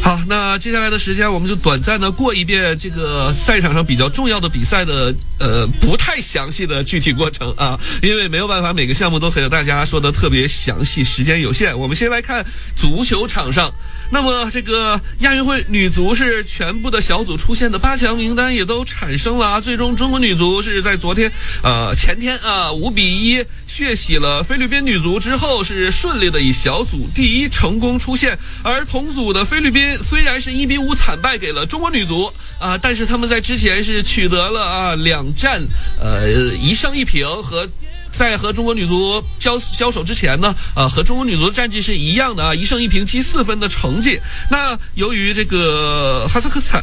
好，那接下来的时间我们就短暂的过一遍这个赛场上比较重要的比赛的不太详细的具体过程啊，因为没有办法每个项目都和大家说的特别详细，时间有限。我们先来看足球场上。那么这个亚运会女足是全部的小组出现的8强名单也都产生了啊，最终中国女足是在前天啊5-1血洗了菲律宾女足之后，是顺利的以小组第一成功出现。而同组的菲律宾虽然是1-5惨败给了中国女足啊，但是他们在之前是取得了2战1胜1平，在和中国女足交手之前呢，和中国女足的战绩是一样的啊，1胜1平积4分的成绩。那由于这个哈萨克斯坦